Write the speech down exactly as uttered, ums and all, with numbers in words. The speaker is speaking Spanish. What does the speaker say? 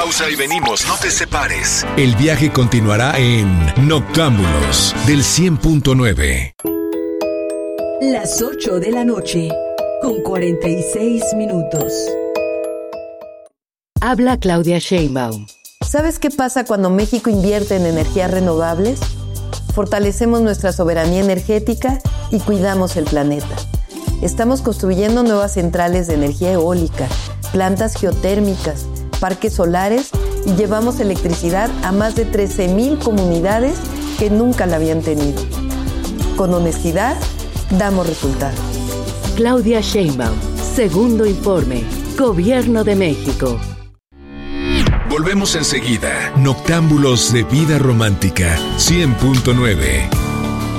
pausa y venimos, no te separes. El viaje continuará en Noctámbulos del cien punto nueve. Las ocho de la noche, con cuarenta y seis minutos. Habla Claudia Sheinbaum. ¿Sabes qué pasa cuando México invierte en energías renovables? Fortalecemos nuestra soberanía energética y cuidamos el planeta. Estamos construyendo nuevas centrales de energía eólica, plantas geotérmicas, parques solares y llevamos electricidad a más de trece mil comunidades que nunca la habían tenido. Con honestidad, damos resultados. Claudia Sheinbaum, segundo informe, Gobierno de México. Volvemos enseguida. Noctámbulos de vida romántica, cien punto nueve.